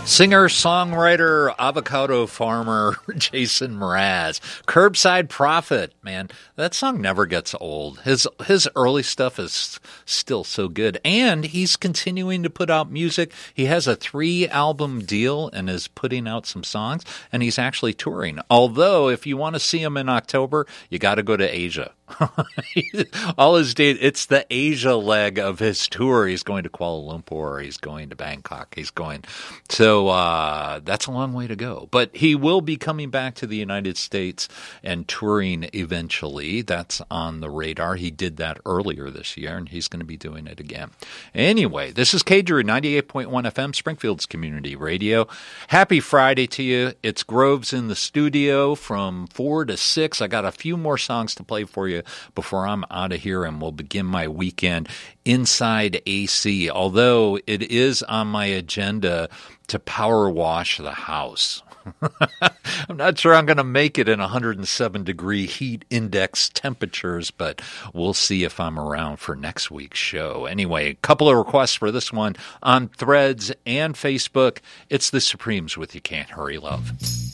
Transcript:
Singer, songwriter, avocado farmer Jason Mraz. Curbside Prophet, man, that song never gets old. His early stuff is still so good, and he's continuing to put out music. He has a 3-album deal and is putting out some songs, and he's actually touring. Although, if you want to see him in October, you got to go to Asia. All his date, it's the Asia leg of his tour. He's going to Kuala Lumpur, he's going to Bangkok, he's going. So that's a long way to go. But he will be coming back to the United States and touring eventually. That's on the radar. He did that earlier this year, and he's going to be doing it again. Anyway, this is K-Drew, 98.1 FM, Springfield's Community Radio. Happy Friday to you. It's Groves in the studio from 4 to 6. I got a few more songs to play for you before I'm out of here, and we'll begin my weekend inside AC, although it is on my agenda to power wash the house. I'm not sure I'm going to make it in 107-degree heat index temperatures, but we'll see if I'm around for next week's show. Anyway, a couple of requests for this one on Threads and Facebook. It's the Supremes with You Can't Hurry Love.